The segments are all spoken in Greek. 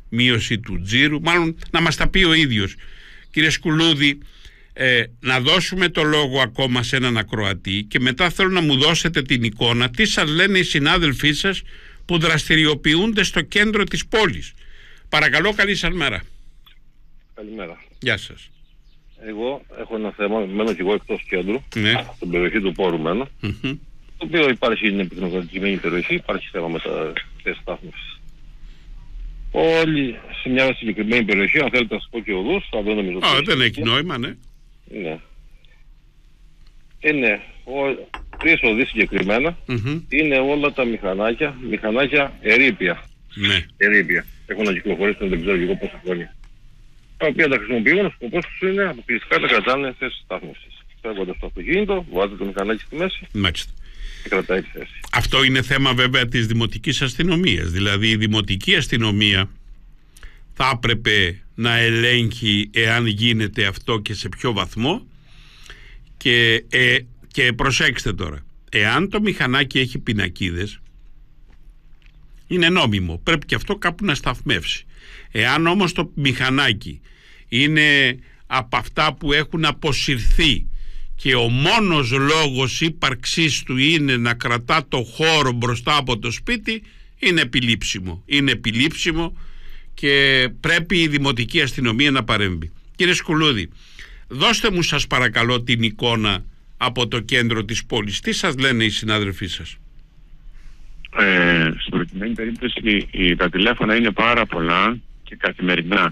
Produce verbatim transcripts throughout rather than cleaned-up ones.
μείωση του τζίρου, μάλλον να μας τα πει ο ίδιος. Κύριε Σκουλούδη, ε, να δώσουμε το λόγο ακόμα σε έναν ακροατή και μετά θέλω να μου δώσετε την εικόνα τι σας λένε οι συνάδελφοί σας που δραστηριοποιούνται στο κέντρο της πόλης. Παρακαλώ, καλή σας μέρα. Καλημέρα. Γεια σας. Εγώ έχω ένα θέμα, μένω και εγώ εκτός κέντρου, ναι. στην περιοχή του Πόρου μένω, Mm-hmm. το οποίο υπάρχει, είναι επικοινωνική περιοχή, υπάρχει θέμα με τα θέσεις στάθμευσης. Όλοι σε μια συγκεκριμένη περιοχή, αν θέλετε να σας πω και οδούς, θα δεν νομίζω... Α, δεν έχει νόημα, ναι. Ναι. Είναι ο, τρεις οδοί συγκεκριμένα, Mm-hmm. είναι όλα τα μηχανάκια, μηχανάκια ερείπια. Ναι. Ερείπια. Έχουν να κυκλοφορήσουν, δεν ξέρω και εγώ πόσα χρόνια. Τα οποία τα χρησιμοποιούν, ο σκοπός τους είναι αποκλειστικά να κρατάνε θέσεις στάθμευσης. Φεύγοντας το αυτοκίνητο, βάζετε το μηχανάκι στη μέση. Μάλιστα. Και κρατάει τη θέση. Αυτό είναι θέμα βέβαια της δημοτικής αστυνομίας. Δηλαδή η δημοτική αστυνομία θα έπρεπε να ελέγχει εάν γίνεται αυτό και σε ποιο βαθμό και, ε, και προσέξτε τώρα, εάν το μηχανάκι έχει πινακίδες είναι νόμιμο, πρέπει και αυτό κάπου να σταθμεύσει. Εάν όμως το μηχανάκι είναι από αυτά που έχουν αποσυρθεί και ο μόνος λόγος ύπαρξής του είναι να κρατά το χώρο μπροστά από το σπίτι, είναι επιλήψιμο. Είναι επιλήψιμο και πρέπει η δημοτική αστυνομία να παρέμβει. Κύριε Σκουλούδη, δώστε μου σας παρακαλώ την εικόνα από το κέντρο της πόλης. Τι σας λένε οι συνάδελφοί σας? Ε, στην προκειμένη περίπτωση η, τα τηλέφωνα είναι πάρα πολλά και καθημερινά,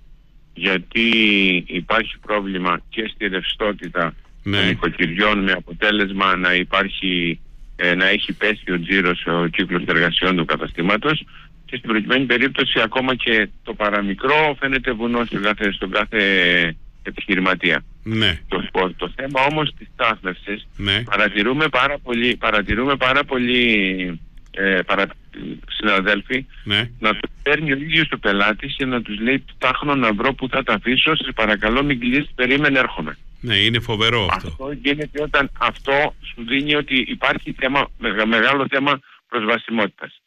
γιατί υπάρχει πρόβλημα και στη ρευστότητα ναι. των οικοκυριών, με αποτέλεσμα να υπάρχει ε, να έχει πέσει ο τζίρος, ο κύκλος εργασιών του καταστήματος, και στην προκειμένη περίπτωση ακόμα και το παραμικρό φαίνεται βουνό στον κάθε, στον κάθε επιχειρηματία. Ναι. Το, το θέμα όμως της στάθμευσης, ναι. παρατηρούμε πάρα πολύ, παρατηρούμε πάρα πολύ ε, παρα, συναδέλφοι, ναι. να το παίρνει ο ίδιος το πελάτης και να τους λέει ψάχνω να βρω που θα τα αφήσω, σας παρακαλώ μην κλείσετε, περίμενε, έρχομαι. Ναι, είναι φοβερό αυτό. Αυτό γίνεται όταν αυτό σου δίνει ότι υπάρχει θέμα, μεγάλο θέμα προσβασιμότητας.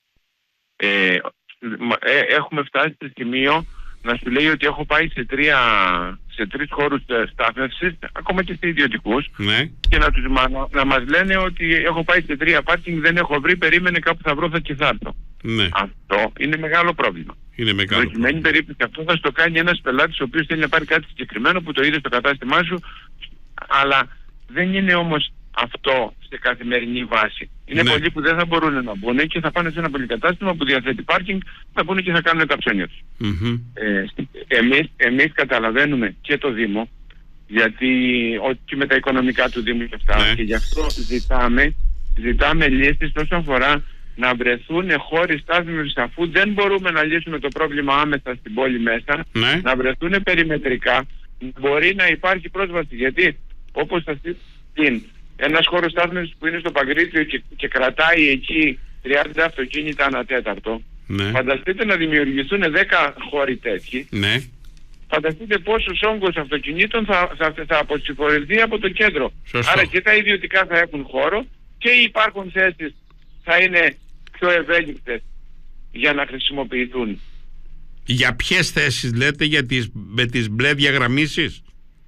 Ε, ε, έχουμε φτάσει σε σημείο να σου λέει ότι έχω πάει σε, τρία, σε τρεις χώρους στάθμευσης, ακόμα και σε ιδιωτικούς, ναι. και να, τους, να, να μας λένε ότι έχω πάει σε τρία πάρκινγκ, δεν έχω βρει, περίμενε, κάπου θα βρω, θα και θα έρθω. Ναι. Αυτό είναι μεγάλο πρόβλημα. Είναι μεγάλο προκειμένη περίπτωση αυτό θα στο κάνει ένας πελάτης ο οποίος θέλει να πάρει κάτι συγκεκριμένο που το είδε στο κατάστημά σου, αλλά δεν είναι όμως αυτό σε καθημερινή βάση. Είναι ναι. πολλοί που δεν θα μπορούν να μπουν και θα πάνε σε ένα πολυκατάστημα που διαθέτει πάρκινγκ, θα μπουν και θα κάνουν τα ψώνια τους. Mm-hmm. Ε, εμείς, εμείς καταλαβαίνουμε και το Δήμο, γιατί όχι με τα οικονομικά του Δήμου και αυτά, ναι. και γι' αυτό ζητάμε, ζητάμε λύσεις όσον αφορά να βρεθούν χώροι στάθμευσης, αφού δεν μπορούμε να λύσουμε το πρόβλημα άμεσα στην πόλη μέσα, ναι. να βρεθούν περιμετρικά, μπορεί να υπάρχει πρόσβαση, γιατί όπως θα πει ένας χώρος στάθμευσης που είναι στο Παγκρίτιο και, και κρατάει εκεί τριάντα αυτοκίνητα ανά τέταρτο, ναι. φανταστείτε να δημιουργηθούν δέκα χώροι τέτοιοι, ναι. φανταστείτε πόσους όγκους αυτοκινήτων θα, θα, θα αποσυμφορηθεί από το κέντρο. Σωστό. Άρα και τα ιδιωτικά θα έχουν χώρο και οι υπάρχουν θέσεις θα είναι πιο ευέλικτες για να χρησιμοποιηθούν. Για ποιες θέσεις λέτε, για τις, με τις μπλε διαγραμμίσεις?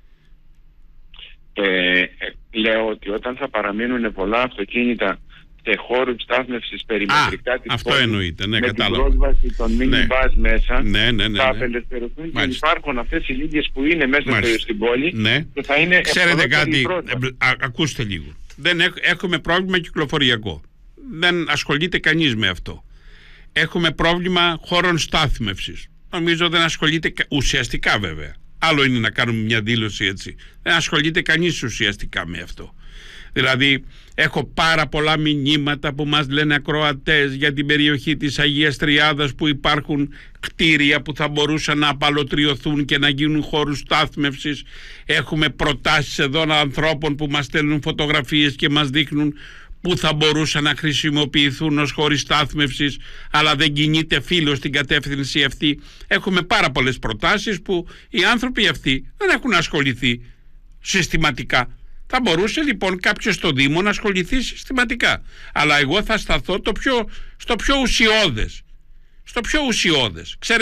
Ε, ε, λέω ότι όταν θα παραμείνουν πολλά αυτοκίνητα σε χώρους στάθμευσης περιμετρικά της αυτό πόλης, εννοείται, ναι, με κατάλαβα. την πρόσβαση των mini ναι. bus μέσα, ναι, ναι, ναι, θα ναι. απελευθερωθούν και υπάρχουν αυτές οι λίγες που είναι μέσα Μάλιστα. στην πόλη, ναι. και θα είναι. Ξέρετε κάτι, α, ακούστε λίγο. Δεν έχ, έχουμε πρόβλημα κυκλοφοριακό. Δεν ασχολείται κανείς με αυτό. Έχουμε πρόβλημα χώρων στάθμευσης. Νομίζω δεν ασχολείται ουσιαστικά, βέβαια. Άλλο είναι να κάνουμε μια δήλωση έτσι. Δεν ασχολείται κανείς ουσιαστικά με αυτό. Δηλαδή έχω πάρα πολλά μηνύματα που μας λένε ακροατές για την περιοχή της Αγίας Τριάδας, που υπάρχουν κτίρια που θα μπορούσαν να απαλωτριωθούν και να γίνουν χώρους στάθμευσης. Έχουμε προτάσεις εδώ ανθρώπων που μας στέλνουν φωτογραφίες και μας δείχνουν που θα μπορούσαν να χρησιμοποιηθούν ως χώροι στάθμευσης, αλλά δεν κινείται φύλλο στην κατεύθυνση αυτή. Έχουμε πάρα πολλές προτάσεις που οι άνθρωποι αυτοί δεν έχουν ασχοληθεί συστηματικά. Θα μπορούσε λοιπόν κάποιος στο Δήμο να ασχοληθεί συστηματικά. Αλλά εγώ θα σταθώ το πιο, στο πιο ουσιώδες. Στο πιο ουσιώδες. Ξέρετε,